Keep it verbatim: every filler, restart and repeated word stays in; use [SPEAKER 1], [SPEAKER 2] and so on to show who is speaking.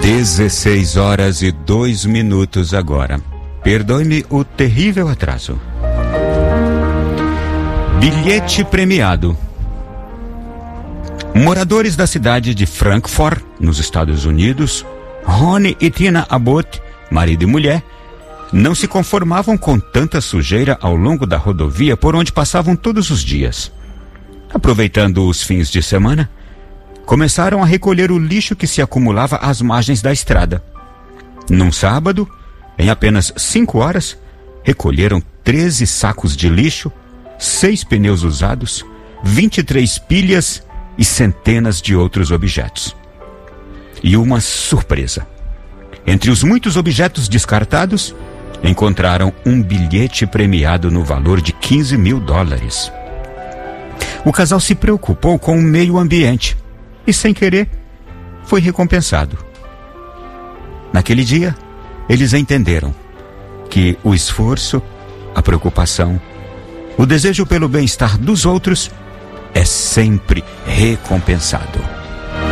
[SPEAKER 1] dezesseis horas e dois minutos agora. Perdoe-me o terrível atraso. Bilhete premiado. Moradores da cidade de Frankfurt, nos Estados Unidos, Rony e Tina Abbott, marido e mulher, não se conformavam com tanta sujeira ao longo da rodovia por onde passavam todos os dias. Aproveitando os fins de semana, começaram a recolher o lixo que se acumulava às margens da estrada. Num sábado, em apenas cinco horas, recolheram treze sacos de lixo, seis pneus usados, vinte e três pilhas e centenas de outros objetos. E uma surpresa. Entre os muitos objetos descartados, encontraram um bilhete premiado no valor de quinze mil dólares. O casal se preocupou com o meio ambiente e, sem querer, foi recompensado. Naquele dia, eles entenderam que o esforço, a preocupação, o desejo pelo bem-estar dos outros é sempre recompensado.